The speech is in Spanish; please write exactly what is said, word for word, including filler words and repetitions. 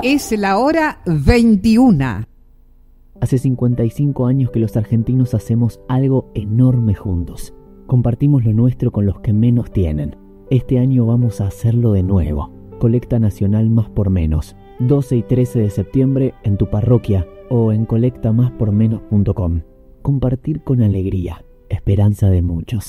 Es la hora veintiuna. Hace cincuenta y cinco años que los argentinos hacemos algo enorme juntos. Compartimos lo nuestro con los que menos tienen. Este año vamos a hacerlo de nuevo. Colecta Nacional Más por Menos. doce y trece de septiembre en tu parroquia o en colecta más por menos punto com. Compartir con alegría. Esperanza de muchos.